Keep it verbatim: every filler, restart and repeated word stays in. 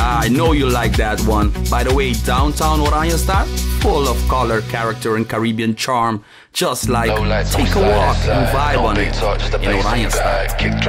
I know you like that one. By the way, downtown Oranjestad, full of color, character, and Caribbean charm. Just like no lights take a on walk side, and vibe no on big it touch, just a in bass Oranjestad. kick drum.